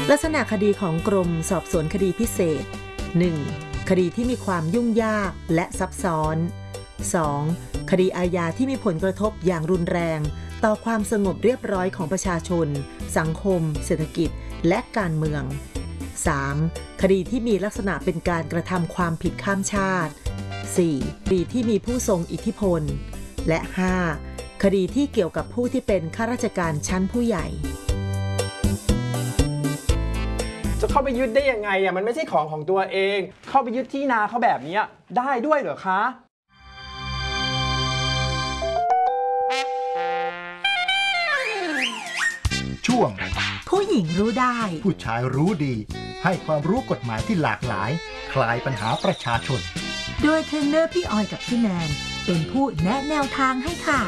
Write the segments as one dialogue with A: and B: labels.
A: ลักษณะคดีของกรมสอบสวนคดีพิเศษ 1. คดีที่มีความยุ่งยากและซับซ้อน 2. คดีอาญาที่มีผลกระทบอย่างรุนแรงต่อความสงบเรียบร้อยของประชาชนสังคมเศรษฐกิจและการเมือง 3. คดีที่มีลักษณะเป็นการกระทำความผิดข้ามชาติ 4. คดีที่มีผู้ทรงอิทธิพลและ 5. คดีที่เกี่ยวกับผู้ที่เป็นข้าราชการชั้นผู้ใหญ่
B: จะเข้าไปยึดได้ยังไงมันไม่ใช่ของตัวเองเข้าไปยึดที่นาเขาแบบนี้ได้ด้วยเหรอคะ
C: ช่วง
A: ผู้หญิงรู้ได้
C: ผู้ชายรู้ดีให้ความรู้กฎหมายที่หลากหลายคลายปัญหาประชาชน
A: โดยเทรนเนอร์พี่ออยกับพี่แนนเป็นผู้แนะแนวทางให้ค่ะ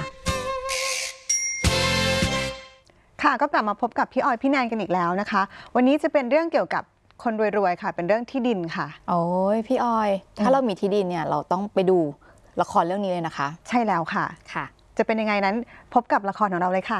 D: ค่ะก็กลับมาพบกับพี่ออยพี่แนนกันอีกแล้วนะคะวันนี้จะเป็นเรื่องเกี่ยวกับคนรวยๆค่ะเป็นเรื่องที่ดินค่ะ
E: โอ้ยพี่ออยถ้าเรามีที่ดินเนี่ยเราต้องไปดูละครเรื่องนี้เลยนะคะ
D: ใช่แล้วค่ะ
E: ค่ะ
D: จะเป็นยังไงนั้นพบกับละครของเราเลยค่ะ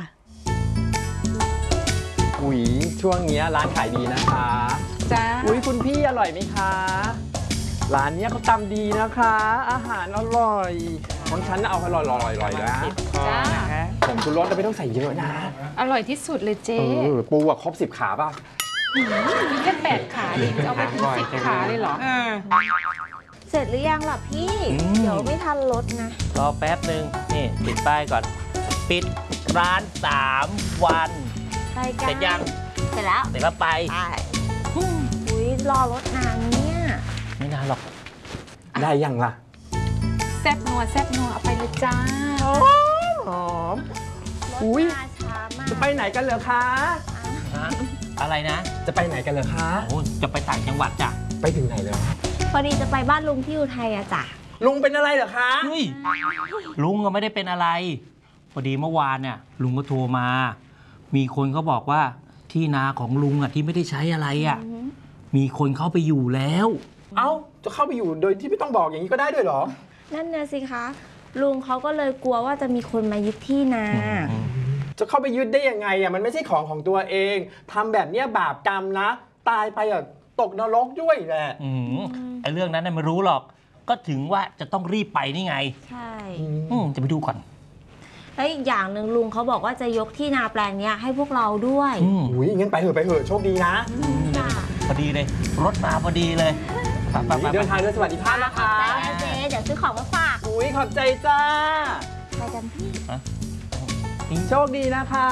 B: อุ๊ยช่วงนี้ร้านขายดีนะคะ
E: จ้า
B: อุ๊ยคุณพี่อร่อยไหมคะร้านนี้เขาตำดีนะคะอาหารอร่อยของฉันเอาอร่อยๆนะ
E: จ้า
B: ผมชูรสเราไม่ต้องใส่เยอะนะ
E: อร่อยที่สุดเลยเจ๊
B: ปูครบ10 ขาป่ะ
E: มีแค่8 ขาดิจะเอาไปถึง10 ขาเลยเหรอ
F: เสร็จหรือยังล่ะพี่เดี๋ยวไม่ทันรถนะ
G: รอแป๊บนึงนี่ติดป้ายก่อนปิดร้าน3 วัน
F: ไปกัน
G: เสร็จยัง
F: เสร็จแล้ว
G: เสร็จแล้วไป
F: อุ้ยรอรถนานเนี่ย
G: ไม่นานหรอก
B: ได้ยังล่ะ
E: แซ่บนัวเอาไปเลยจ้า
B: หอม
F: อุ้ยช้ามาก
B: จะไปไหนกันเหรอคะ
G: อะไรนะ
B: จะไปไหนกันเหรอคะ
G: โอ้จะไปต่างจังหวัดจ้ะ
B: ไปถึงไหนแล้ว
F: พอดีจะไปบ้านลุงที่อุทัยอะจ้ะ
B: ลุงเป็นอะไรเหรอคะ
G: เฮ้ยลุงก็ไม่ได้เป็นอะไรพอดีเมื่อวานเนี่ยลุงก็โทรมามีคนเขาบอกว่าที่นาของลุงที่ไม่ได้ใช้อะไรมีคนเข้าไปอยู่แล้ว
B: เอ้าจะเข้าไปอยู่โดยที่ไม่ต้องบอกอย่างนี้ก็ได้ด้วยเหรอ
F: นั่นน่ะสิคะลุงเขาก็เลยกลัวว่าจะมีคนมายึดที่นา
B: จะเข้าไปยึดได้ยังไงมันไม่ใช่ของตัวเองทำแบบนี้บาปกรรมนะตายไปตกนรกด้วยแหละ
G: ไอ้เรื่องนั้นไม่รู้หรอกก็ถึงว่าจะต้องรีบไปนี่ไง
F: ใช่
G: จะไปดูก่อน
F: แล้วอีกอย่างหนึ่งลุงเขาบอกว่าจะยกที่นาแปลงนี้ให้พวกเราด้วย
B: อุ้ยงั้นไปเถอะโชคดีนะ
G: พอดีเลยรถมาพอดีเลย
B: เดินทางด้วยสวัสดิภาพนะคะ
F: เจ๊เดี๋ยวซื้อของมาฝาก
B: อุ้ยขอบใจจ้า
F: ไปกันพี่
B: โชคดีนะคะ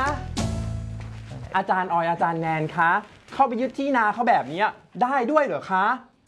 B: อาจารย์ออยอาจารย์แนนคะเข้าไปยึดที่นาเขาแบบนี้ได้ด้วยเหรอคะ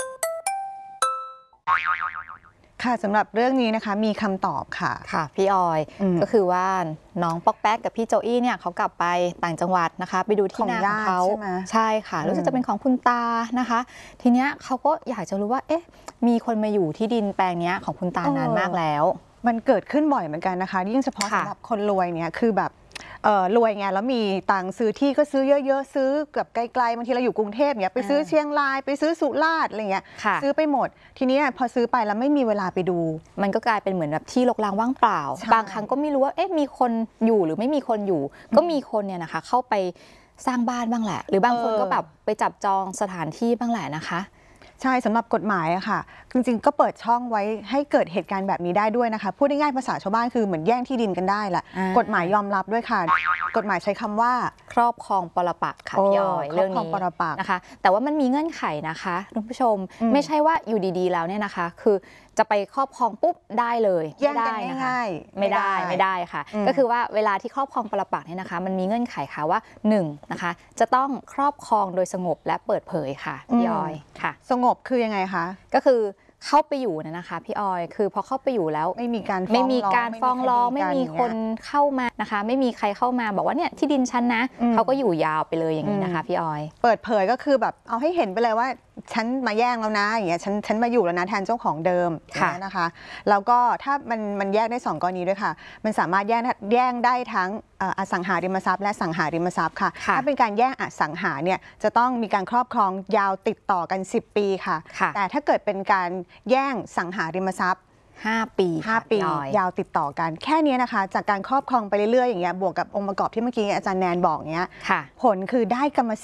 D: ค่ะสำหรับเรื่องนี้นะคะมีคำตอบค่ะ
E: ค่ะพี่ออยก็คือว่าน้องป๊อกแป๊กกับพี่โจอี้เนี่ยเขากลับไปต่างจังหวัดนะคะไปดูที่นาของเขาใช่ค่ะรู้สึกจะเป็นของคุณตานะคะทีเนี้ยเขาก็อยากจะรู้ว่าเอ๊ะมีคนมาอยู่ที่ดินแปลงนี้ของคุณตานานมากแล้ว
D: มันเกิดขึ้นบ่อยเหมือนกันนะคะยิ่งเฉพาะสำหรับคนรวยเนี่ยคือแบบรวยไงแล้วมีตังค์ซื้อที่ก็ซื้อเยอะๆซื้อแบบไกลๆบางทีเราอยู่กรุงเทพเนี่ยไปซื้อเชียงรายไปซื้อสุราษฎร์อะไรเงี้ยซื้อไปหมดทีนี้พอซื้อไปแล้วไม่มีเวลาไปดู
E: มันก็กลายเป็นเหมือนแบบที่รกร้างว่างเปล่าบางครั้งก็ไม่รู้ว่าเอ๊ะมีคนอยู่หรือไม่มีคนอยู่ก็มีคนเนี่ยนะคะเข้าไปสร้างบ้านบ้างแหละหรือบางคนก็แบบไปจับจองสถานที่บ้างแหละนะคะ
D: ใช่สำหรับกฎหมายอะค่ะจริงๆก็เปิดช่องไว้ให้เกิดเหตุการณ์แบบนี้ได้ด้วยนะคะพูดง่ายๆภาษาชาวบ้านคือเหมือนแย่งที่ดินกันได้แหละกฎหมายยอมรับด้วยค่ะกฎหมายใช้คำว่า
E: ครอบครองปรปักษ์ค่ะพี่ออยเรื่องนี้นะคะแต่ว่ามันมีเงื่อนไขนะคะคุณผู้ชมไม่ใช่ว่าอยู่ดีๆแล้วเนี่ยนะคะคือจะไปครอบครองปุ๊บได้เลย
D: แย่งกันง่าย
E: ๆไม่ได้ค่ะก็คือว่าเวลาที่ครอบครองปรปักษ์เนี่ยนะคะมันมีเงื่อนไขค่ะว่า1นะคะจะต้องครอบครองโดยสงบและเปิดเผยค่ะพี่ออยค่ะ
D: สงบคือยังไงคะ
E: ก็คือเข้าไปอยู่นะคะพี่ออยคือพอเข้าไปอยู่แล้ว
D: ไม่มีการ
E: ฟ้องร้องไม่มีคนเข้ามานะคะไม่มีใครเข้ามาบอกว่าเนี่ยที่ดินฉันนะเขาก็อยู่ยาวไปเลยอย่างนี้นะคะพี่ออย
D: เปิดเผยก็คือแบบเอาให้เห็นไปเลยว่าฉันมาแย่งแล้วนะอย่างเงี้ยฉันมาอยู่แล้วนะแทนเจ้าของเดิมนะคะแล้วก็ถ้ามันแยกได้2 กรณีด้วยค่ะมันสามารถแย่งได้ทั้งอสังหาริมทรัพย์และสังหาริมทรัพย์ค่ะถ้าเป็นการแย่งอสังหาเนี่ยจะต้องมีการครอบครองยาวติดต่อกัน10 ปีค่ะแต่ถ้าเกิดเป็นการแย่งสังหาริมทรัพย์
E: 5 ปี
D: ยาวติดต่อกันแค่นี้นะคะจากการครอบครองไปเรื่อยๆอย่างเงี้ยบวกกับองค์ประกอบที่เมื่อกี้อาจารย์แนนบอกเงี้ยผลคือได้กรรมสิทธิ์